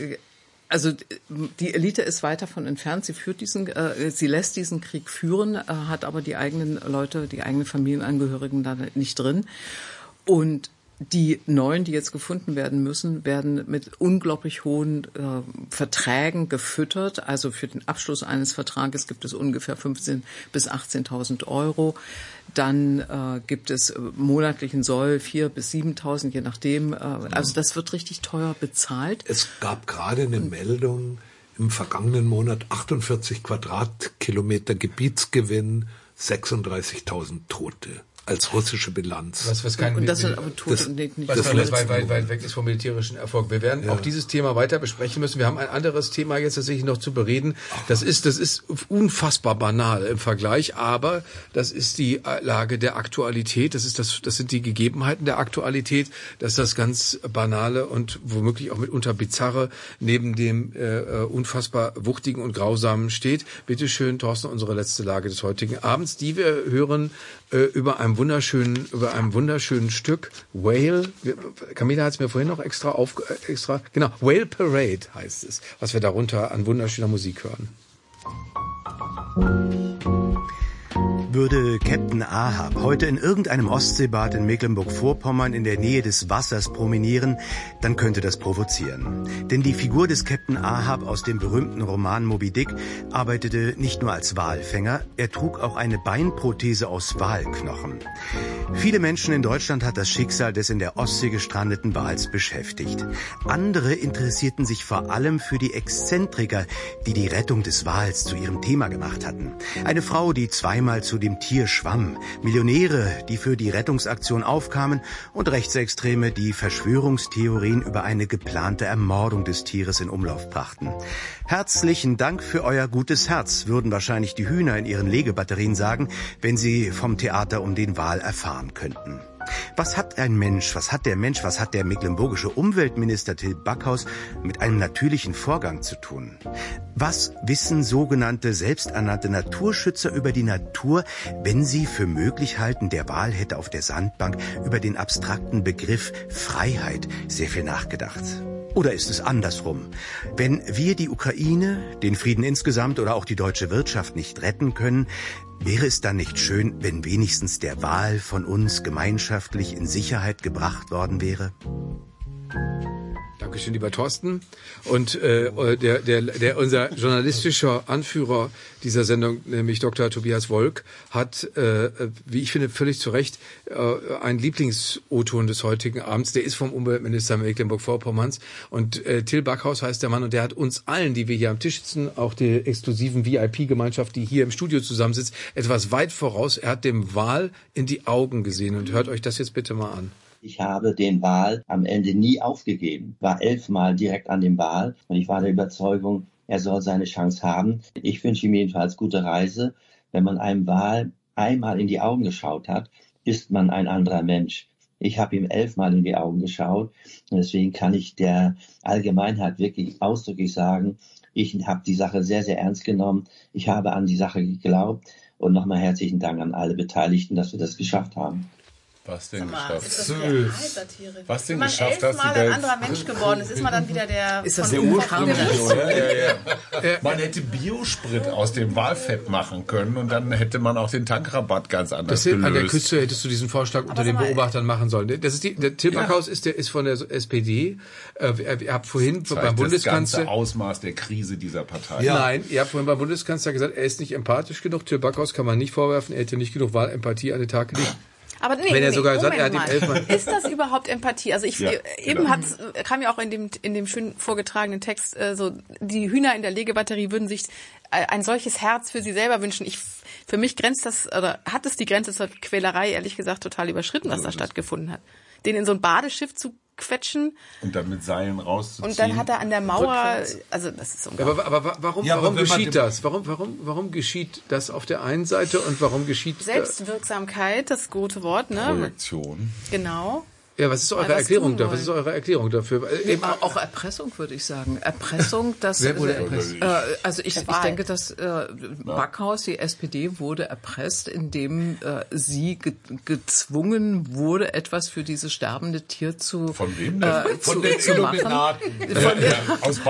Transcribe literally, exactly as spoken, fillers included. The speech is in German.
Also die Elite ist weit davon entfernt. Sie führt diesen, äh, sie lässt diesen Krieg führen, äh, hat aber die eigenen Leute, die eigenen Familienangehörigen da nicht drin. Und die Neuen, die jetzt gefunden werden müssen, werden mit unglaublich hohen äh, Verträgen gefüttert. Also für den Abschluss eines Vertrages gibt es ungefähr fünfzehntausend bis achtzehntausend Euro. Dann äh, gibt es monatlichen Soll viertausend bis siebentausend, je nachdem. Äh, also das wird richtig teuer bezahlt. Es gab gerade eine Meldung im vergangenen Monat, achtundvierzig Quadratkilometer Gebietsgewinn, sechsunddreißigtausend Tote. Als russische Bilanz. Was, was kein und das sind aber Tote das, und nicht, nicht was das weit, weit, weit weg ist vom militärischen Erfolg. Wir werden ja. auch dieses Thema weiter besprechen müssen. Wir haben ein anderes Thema jetzt tatsächlich noch zu bereden. Das ist, das ist unfassbar banal im Vergleich, aber das ist die Lage der Aktualität. Das ist das, das sind die Gegebenheiten der Aktualität, dass das ganz Banale und womöglich auch mitunter Bizarre neben dem äh, unfassbar Wuchtigen und Grausamen steht. Bitte schön, Thorsten, unsere letzte Lage des heutigen Abends, die wir hören äh, über ein wunderschönen, über einem wunderschönen Stück Whale. Camilla hat es mir vorhin noch extra auf, extra, genau, Whale Parade heißt es, was wir darunter an wunderschöner Musik hören. Würde Captain Ahab heute in irgendeinem Ostseebad in Mecklenburg-Vorpommern in der Nähe des Wassers promenieren, dann könnte das provozieren. Denn die Figur des Captain Ahab aus dem berühmten Roman Moby Dick arbeitete nicht nur als Walfänger, er trug auch eine Beinprothese aus Walknochen. Viele Menschen in Deutschland hat das Schicksal des in der Ostsee gestrandeten Wals beschäftigt. Andere interessierten sich vor allem für die Exzentriker, die die Rettung des Wals zu ihrem Thema gemacht hatten. Eine Frau, die zweimal zu dem Tier schwamm, Millionäre, die für die Rettungsaktion aufkamen und Rechtsextreme, die Verschwörungstheorien über eine geplante Ermordung des Tieres in Umlauf brachten. Herzlichen Dank für euer gutes Herz, würden wahrscheinlich die Hühner in ihren Legebatterien sagen, wenn sie vom Theater um den Wal erfahren könnten. Was hat ein Mensch, was hat der Mensch, was hat der mecklenburgische Umweltminister Till Backhaus mit einem natürlichen Vorgang zu tun? Was wissen sogenannte selbsternannte Naturschützer über die Natur, wenn sie für möglich halten, der Wal hätte auf der Sandbank über den abstrakten Begriff Freiheit sehr viel nachgedacht? Oder ist es andersrum? Wenn wir die Ukraine, den Frieden insgesamt oder auch die deutsche Wirtschaft nicht retten können, wäre es dann nicht schön, wenn wenigstens der Wal von uns gemeinschaftlich in Sicherheit gebracht worden wäre? Dankeschön, lieber Thorsten. Und äh, der, der, der unser journalistischer Anführer dieser Sendung, nämlich Doktor Tobias Wolk, hat, äh, wie ich finde, völlig zu Recht äh, einen Lieblings-O-Ton des heutigen Abends. Der ist vom Umweltminister Mecklenburg-Vorpommerns. Und äh, Till Backhaus heißt der Mann, und der hat uns allen, die wir hier am Tisch sitzen, auch der exklusiven V I P-Gemeinschaft, die hier im Studio zusammensitzt, etwas weit voraus. Er hat dem Wal in die Augen gesehen. Und hört euch das jetzt bitte mal an. Ich habe den Wal am Ende nie aufgegeben, war elfmal direkt an dem Wal und ich war der Überzeugung, er soll seine Chance haben. Ich wünsche ihm jedenfalls gute Reise. Wenn man einem Wal einmal in die Augen geschaut hat, ist man ein anderer Mensch. Ich habe ihm elfmal in die Augen geschaut und deswegen kann ich der Allgemeinheit wirklich ausdrücklich sagen, ich habe die Sache sehr, sehr ernst genommen. Ich habe an die Sache geglaubt und nochmal herzlichen Dank an alle Beteiligten, dass wir das geschafft haben. Was denn mal, geschafft? Ist das Satire? Was denn Wenn man geschafft, dass die elfmal ein anderer Mensch geworden ist, ist man dann wieder der... Ist das von der ursprüngliche, oder? Ja, ja. Man hätte Biosprit aus dem Walfett machen können und dann hätte man auch den Tankrabatt ganz anders das gelöst. An der Küste hättest du diesen Vorschlag unter den Beobachtern machen sollen. Das ist die, der Till Backhaus ist, der ist von der S P D. Äh, ihr habt vorhin das beim Bundeskanzler... das ganze Ausmaß der Krise dieser Partei. Ja. Nein, ihr habt vorhin beim Bundeskanzler gesagt, er ist nicht empathisch genug. Till Backhaus kann man nicht vorwerfen, er hätte nicht genug Wahlempathie an den Tag gelegt. Aber nee, Wenn er nee, sogar Moment sagt, er hat ihm elfmal. Ist das überhaupt Empathie? Also ich Ja, eben genau. hat's, kam ja auch in dem in dem schön vorgetragenen Text äh, so, die Hühner in der Legebatterie würden sich äh, ein solches Herz für sie selber wünschen. Ich für mich grenzt das oder hat es die Grenze zur Quälerei ehrlich gesagt total überschritten, was da stattgefunden hat. Den in so ein Badeschiff zu quetschen und dann mit Seilen rauszuziehen. und dann hat er an der Mauer, also das ist unglaublich. Aber, aber warum, Ja, aber warum wenn man geschieht dem- das? Warum, warum, warum geschieht das auf der einen Seite und warum geschieht Selbstwirksamkeit, das gute Wort, ne? Projektion. Genau. Ja, was ist eure Weil wir es Erklärung tun da? Was wollen. ist eure Erklärung dafür? Weil Eben, Auch auch Erpressung, würde ich sagen. Erpressung, dass... Wer wurde äh, erpresst? Äh, also ich, ich Wahl. denke, dass äh, Backhaus, die S P D, wurde erpresst, indem äh, sie ge gezwungen wurde, etwas für dieses sterbende Tier zu, Von wem denn? äh, Von zu, den zu machen. Illuminaten. Von der, Aus